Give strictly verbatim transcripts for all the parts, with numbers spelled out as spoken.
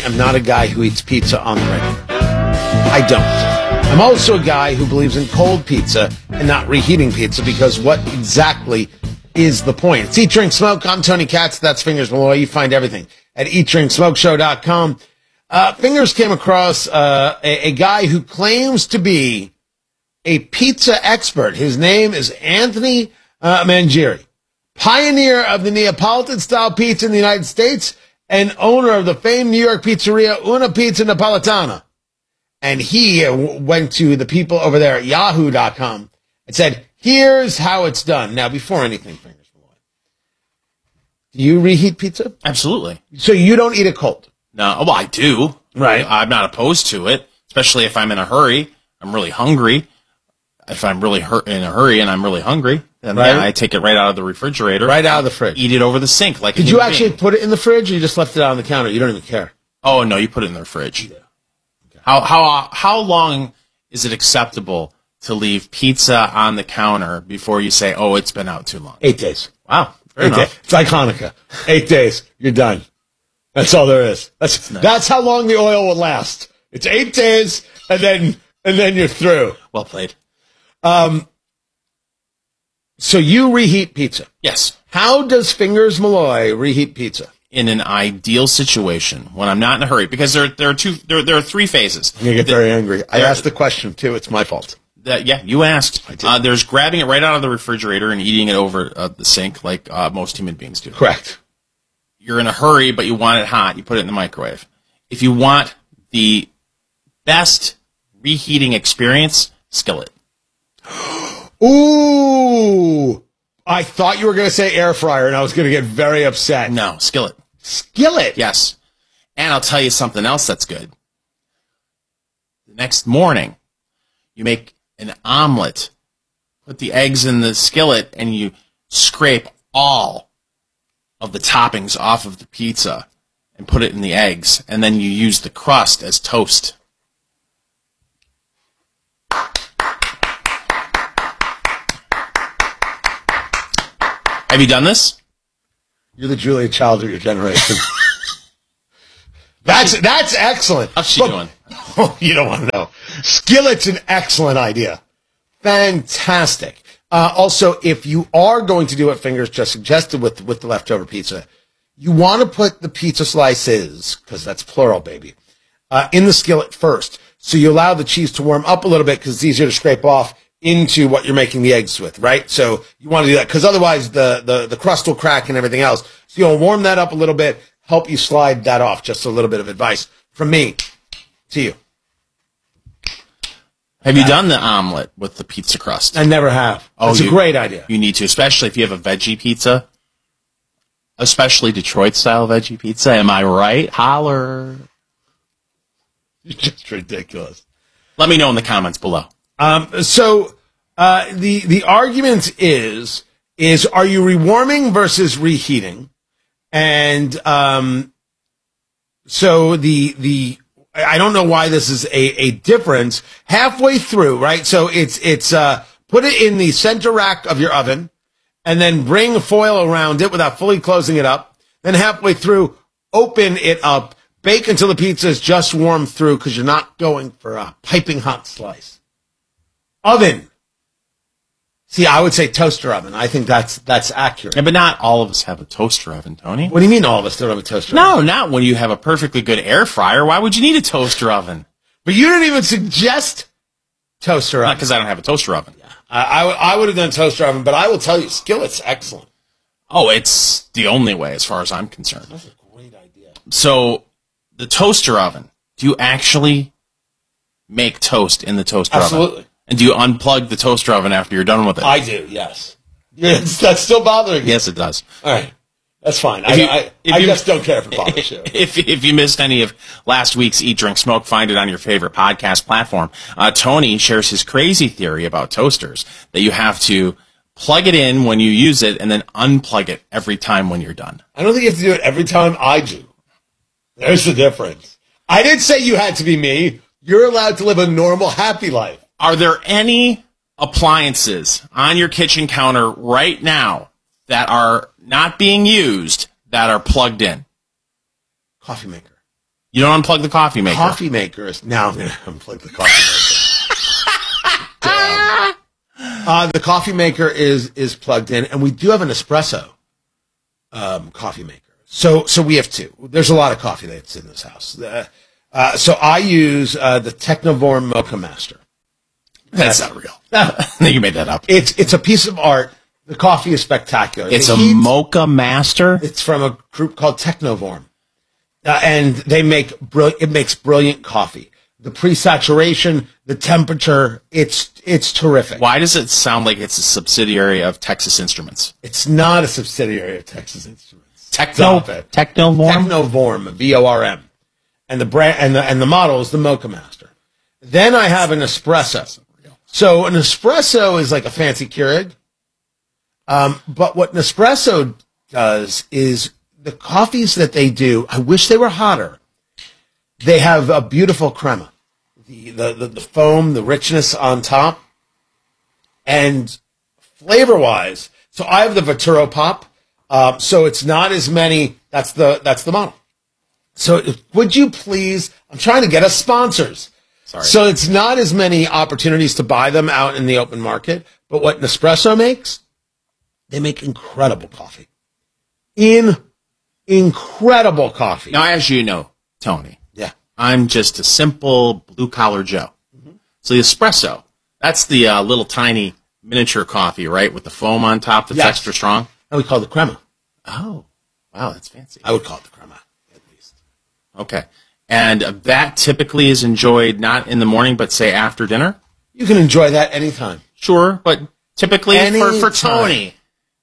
am not a guy who eats pizza on the regular. I don't. I'm also a guy who believes in cold pizza and not reheating pizza, because what exactly is the point? It's Eat, Drink, Smoke. I'm Tony Katz. That's Fingers Malloy. You find everything at eat drink smoke show dot com. Uh, Fingers came across uh, a, a guy who claims to be a pizza expert. His name is Anthony uh, Mangieri, pioneer of the Neapolitan-style pizza in the United States and owner of the famed New York pizzeria Una Pizza Napolitana. And he uh, went to the people over there at yahoo dot com and said, here's how it's done. Now, before anything, Fingers Malloy, do you reheat pizza? Absolutely. So you don't eat it cold? No, well, I do. Right. I'm not opposed to it, especially if I'm in a hurry. I'm really hungry. If I'm really hur- in a hurry and I'm really hungry, then right. yeah, I take it right out of the refrigerator. Right out of the fridge. Eat it over the sink. Like Did you actually being. put it in the fridge, or you just left it out on the counter? You don't even care. Oh, no, you put it in the fridge. Yeah. Okay. How, how, how long is it acceptable to leave pizza on the counter before you say, oh, it's been out too long? Eight days. Wow. Fair Eight enough. Days. It's like Hanukkah. Eight days. You're done. That's all there is. That's nice. That's how long the oil will last. It's eight days, and then and then you're through. Well played. Um. So you reheat pizza? Yes. How does Fingers Malloy reheat pizza? In an ideal situation, when I'm not in a hurry, because there there are two there there are three phases. I'm gonna get the, very angry. I asked the question too. It's my fault. That, yeah, you asked. I did. Uh, there's grabbing it right out of the refrigerator and eating it over uh, the sink, like uh, most human beings do. Correct. You're in a hurry, but you want it hot. You put it in the microwave. If you want the best reheating experience, skillet. Ooh! I thought you were going to say air fryer, and I was going to get very upset. No, skillet. Skillet? Yes. And I'll tell you something else that's good. The next morning, you make an omelet, put the eggs in the skillet, and you scrape all of the toppings off of the pizza and put it in the eggs, and then you use the crust as toast. Have you done this? You're the Julia Child of your generation. that's that's excellent. How's she but, doing? Oh, you don't want to know. Skillet's an excellent idea. Fantastic. Uh, also, if you are going to do what Fingers just suggested with, with the leftover pizza, you want to put the pizza slices, because that's plural, baby, uh, in the skillet first. So you allow the cheese to warm up a little bit, because it's easier to scrape off into what you're making the eggs with, right? So you want to do that, because otherwise the, the, the crust will crack and everything else. So you'll warm that up a little bit, help you slide that off. Just a little bit of advice from me to you. Have you done the omelet with the pizza crust? I never have. Oh, it's a great idea. You need to, especially if you have a veggie pizza, especially Detroit-style veggie pizza. Am I right? Holler. You're just ridiculous. Let me know in the comments below. Um, so uh, the the argument is is are you rewarming versus reheating? And um, so the the I don't know why this is a, a difference halfway through, right? So it's it's uh, put it in the center rack of your oven, and then bring foil around it without fully closing it up. Then halfway through, open it up, bake until the pizza is just warmed through, because you're not going for a piping hot slice. Oven. See, I would say toaster oven. I think that's that's accurate. Yeah, but not all of us have a toaster oven, Tony. What do you mean all of us don't have a toaster no, oven? No, not when you have a perfectly good air fryer. Why would you need a toaster oven? But you didn't even suggest toaster oven. Not because I don't have a toaster oven. Yeah. I, I, I would have done toaster oven, but I will tell you, skillet's excellent. Oh, it's the only way as far as I'm concerned. That's a great idea. So, the toaster oven, do you actually make toast in the toaster Absolutely. oven? Absolutely. And do you unplug the toaster oven after you're done with it? I do, yes. Yes, that's still bothering you. Yes, it does. All right. That's fine. I, you, I, I you, just don't care if it bothers you. If, if you missed any of last week's Eat, Drink, Smoke, find it on your favorite podcast platform. Uh, Tony shares his crazy theory about toasters, that you have to plug it in when you use it and then unplug it every time when you're done. I don't think you have to do it every time I do. There's the difference. I didn't say you had to be me. You're allowed to live a normal, happy life. Are there any appliances on your kitchen counter right now that are not being used that are plugged in? Coffee maker. You don't unplug the coffee maker. Coffee maker is now I'm going to unplug the coffee maker. Damn. Uh, the coffee maker is is plugged in, and we do have an espresso um, coffee maker. So so we have two. There's a lot of coffee that's in this house. Uh, uh, so I use uh, the Technovorm Mocha Master. That's, That's not real. You made that up. It's it's a piece of art. The coffee is spectacular. It's the a heat, Mocha Master. It's from a group called Technovorm, uh, and they make brilliant. It makes brilliant coffee. The pre-saturation, the temperature, it's it's terrific. Why does it sound like it's a subsidiary of Texas Instruments? It's not a subsidiary of Texas Instruments. Techno, Technovorm, Technovorm, V O R M, and the brand and the and the model is the Mocha Master. Then I have an espresso. So an espresso is like a fancy Keurig, um, but what Nespresso does is the coffees that they do. I wish they were hotter. They have a beautiful crema, the, the, the, the foam, the richness on top, and flavor-wise. So I have the Vituro Pop, uh, so it's not as many. That's the that's the model. So if, would you please? I'm trying to get us sponsors. Sorry. So it's not as many opportunities to buy them out in the open market. But what Nespresso makes, they make incredible coffee. In incredible coffee. Now, as you know, Tony. Yeah. I'm just a simple blue-collar Joe. Mm-hmm. So the espresso, that's the uh, little tiny miniature coffee, right, with the foam on top that's yes. extra strong? And we call it the crema. Oh, wow, that's fancy. I would call it the crema, at least. Okay. And uh, that typically is enjoyed not in the morning, but, say, after dinner? You can enjoy that anytime. Sure, but typically Any for, for time. Tony,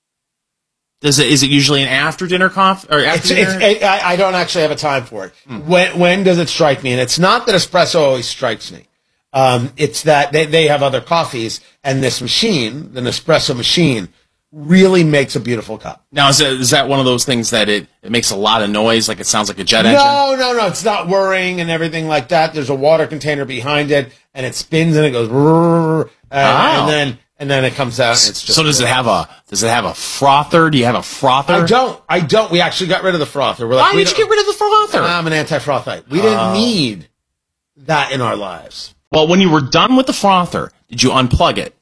does it, is it usually an after-dinner coffee? Or after It's, dinner? it's, I, I don't actually have a time for it. Hmm. When when does it strike me? And it's not that espresso always strikes me. Um, it's that they, they have other coffees, and this machine, the Nespresso machine, really makes a beautiful cup. Now, is, it, is that one of those things that it, it makes a lot of noise, like it sounds like a jet engine? No, no, no. It's not whirring and everything like that. There's a water container behind it, and it spins and it goes, and, Oh. and then and then it comes out. And it's just So does it have a does it have a frother? Do you have a frother? I don't. I don't. We actually got rid of the frother. We're Why like, we did you don't- get rid of the frother? I'm an anti-frothite. We didn't Oh. need that in our lives. Well, when you were done with the frother, did you unplug it?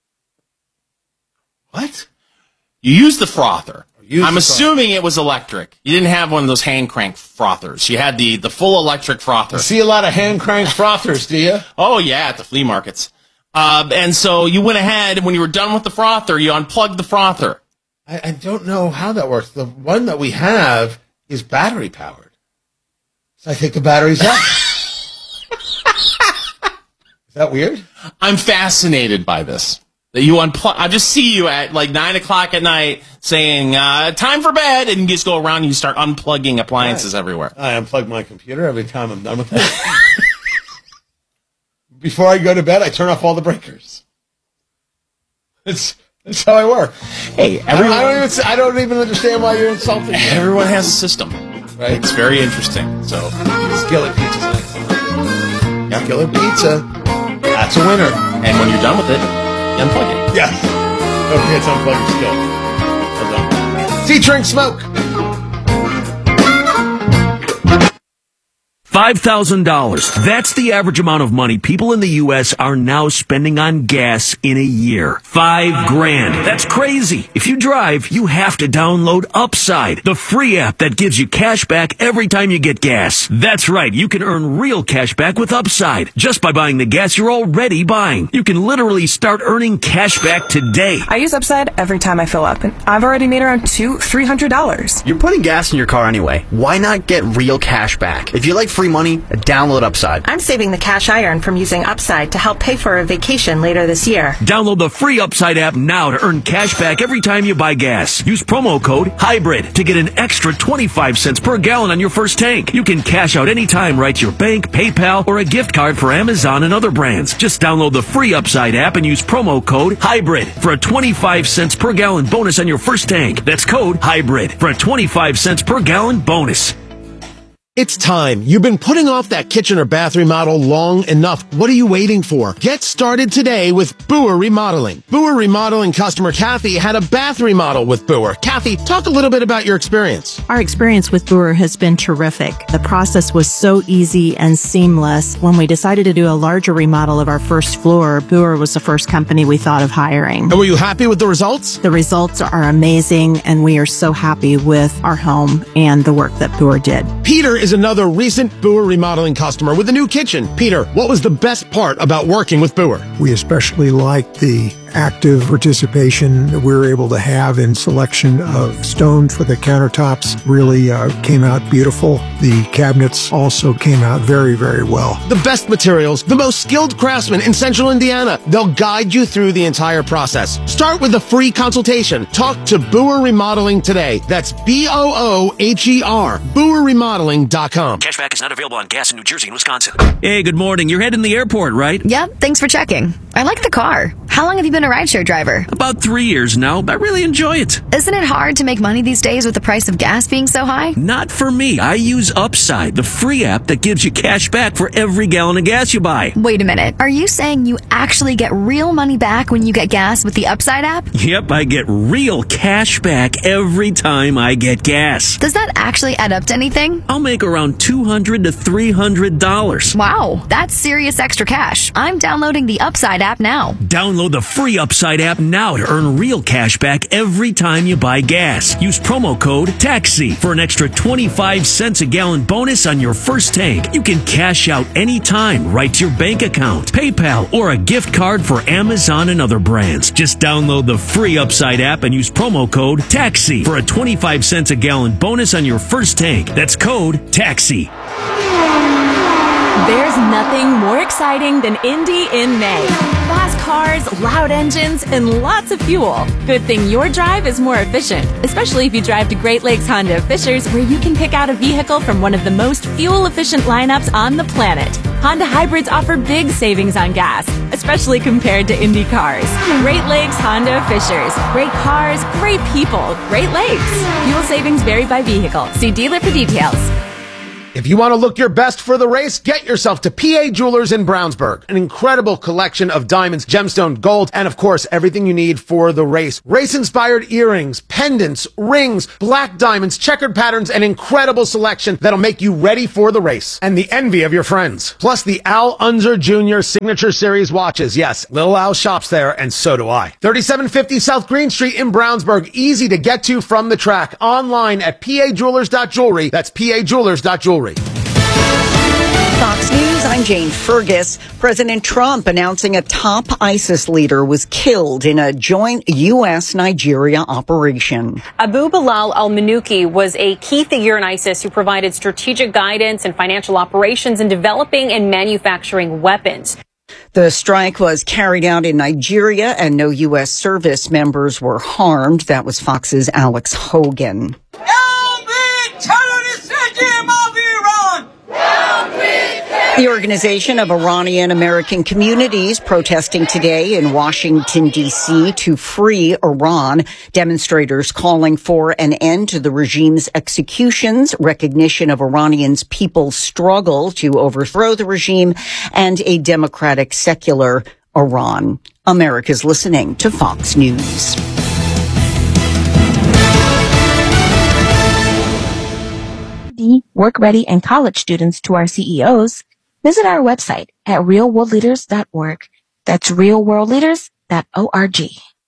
What? You used the frother. Used I'm the assuming it was electric. You didn't have one of those hand crank frothers. You had the, the full electric frother. See a lot of hand crank frothers, do you? Oh, yeah, at the flea markets. Uh, and so you went ahead, and when you were done with the frother, you unplugged the frother. I, I don't know how that works. The one that we have is battery powered. So I take the batteries out. Is that weird? I'm fascinated by this. That you unplug. I just see you at like nine o'clock at night saying, uh, time for bed, and you just go around and you start unplugging appliances Right. everywhere. I unplug my computer every time I'm done with it. Before I go to bed, I turn off all the breakers. It's that's how I work. Hey, I don't, I don't even I don't even understand why you're insulting me. Everyone has a system. Right? It's very interesting. So, Skillet pizza's next. Yeah, Skillet pizza. That's a winner. and when you're done with it, you unplug it. Yes. Don't forget to unplug your skill. Well done. Featuring Smoke. five thousand dollars. That's the average amount of money people in the U S are now spending on gas in a year. Five grand. That's crazy. If you drive, you have to download Upside, the free app that gives you cash back every time you get gas. That's right. You can earn real cash back with Upside just by buying the gas you're already buying. You can literally start earning cash back today. I use Upside every time I fill up, and I've already made around two, three hundred dollars. You're putting gas in your car anyway. Why not get real cash back? If you like free money, download Upside. I'm saving the cash I earn from using Upside to help pay for a vacation later this year. Download the free Upside app now to earn cash back every time you buy gas. Use promo code HYBRID to get an extra twenty-five cents per gallon on your first tank. You can cash out anytime right to your bank, PayPal, or a gift card for Amazon and other brands. Just download the free Upside app and use promo code HYBRID for a twenty-five cents per gallon bonus on your first tank. That's code HYBRID for a twenty-five cents per gallon bonus. It's time. You've been putting off that kitchen or bath remodel long enough. What are you waiting for? Get started today with Boer Remodeling. Boer Remodeling customer Kathy had a bath remodel with Boer. Kathy, talk a little bit about your experience. Our experience with Boer has been terrific. The process was so easy and seamless. When we decided to do a larger remodel of our first floor, Boer was the first company we thought of hiring. And were you happy with the results? The results are amazing, and we are so happy with our home and the work that Boer did. Peter is another recent Boer Remodeling customer with a new kitchen. Peter, what was the best part about working with Boer? We especially liked the active participation that we were able to have in selection of stone for the countertops. Really uh, came out beautiful. The cabinets also came out very, very well. The best materials, the most skilled craftsmen in Central Indiana. They'll guide you through the entire process. Start with a free consultation. Talk to Boer Remodeling today. That's B O O H E R, boer remodeling dot com. Cashback is not available on gas in New Jersey and Wisconsin. Hey, good morning. You're heading to the airport, right? Yep, thanks for checking. I like the car. How long have you been a rideshare driver? About three years now. I really enjoy it. Isn't it hard to make money these days with the price of gas being so high? Not for me. I use Upside, the free app that gives you cash back for every gallon of gas you buy. Wait a minute. Are you saying you actually get real money back when you get gas with the Upside app? Yep, I get real cash back every time I get gas. Does that actually add up to anything? I'll make around two hundred to three hundred dollars. Wow, that's serious extra cash. I'm downloading the Upside app now. Download the free Upside app now to earn real cash back every time you buy gas. Use promo code TAXI for an extra twenty-five cents a gallon bonus on your first tank. You can cash out anytime right to your bank account, PayPal, or a gift card for Amazon and other brands. Just download the free Upside app and use promo code TAXI for a twenty-five cents a gallon bonus on your first tank. That's code TAXI. There's nothing more exciting than Indy in May. Fast cars, loud engines, and lots of fuel. Good thing your drive is more efficient, especially if you drive to Great Lakes Honda of Fishers, where you can pick out a vehicle from one of the most fuel-efficient lineups on the planet. Honda hybrids offer big savings on gas, especially compared to Indy cars. Great Lakes Honda of Fishers. Great cars, great people, Great Lakes. Fuel savings vary by vehicle. See dealer for details. If you want to look your best for the race, get yourself to P A Jewelers in Brownsburg. An incredible collection of diamonds, gemstone, gold, and of course, everything you need for the race. Race-inspired earrings, pendants, rings, black diamonds, checkered patterns, an incredible selection that'll make you ready for the race. And the envy of your friends. Plus the Al Unser Junior Signature Series watches. Yes, Little Al shops there, and so do I. thirty-seven fifty South Green Street in Brownsburg. Easy to get to from the track. Online at p a jewelers dot jewelry. That's p a jewelers dot jewelry. Fox News, I'm Jane Fergus. President Trump announcing a top ISIS leader was killed in a joint U S Nigeria operation. Abu Bilal al-Manuki was a key figure in ISIS who provided strategic guidance and financial operations in developing and manufacturing weapons. The strike was carried out in Nigeria and no U S service members were harmed. That was Fox's Alex Hogan. The Organization of Iranian American Communities protesting today in Washington, D C to free Iran. Demonstrators calling for an end to the regime's executions, recognition of Iranians' people's struggle to overthrow the regime, and a democratic, secular Iran. America's listening to Fox News. Work ready and college students to our C E Os, visit our website at real world leaders dot org. That's real world leaders dot org.